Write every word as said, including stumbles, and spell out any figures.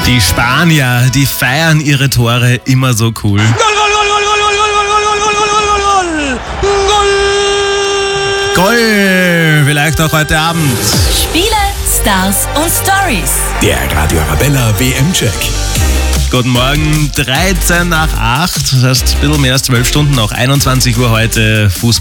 Die Spanier, die feiern ihre Tore immer so cool. Goal, Goal, Goal, Goal, Goal, Goal, Goal, Goal, Goal, Goal, Goal, Goal, Goal. Goal! Vielleicht auch heute Abend. Spiele, Stars und Stories. Der Radio Arabella W M-Check. Guten Morgen, dreizehn nach acht, das heißt ein bisschen mehr als zwölf Stunden, auch einundzwanzig Uhr heute Fußball.